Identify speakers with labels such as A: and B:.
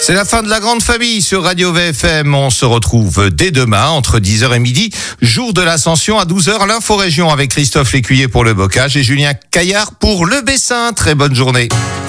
A: C'est la fin de la grande famille sur Radio VFM. On se retrouve dès demain entre 10h et midi. Jour de l'Ascension à 12h, l'info-région avec Christophe Lécuyer pour le bocage et Julien Caillard pour le Bessin. Très bonne journée.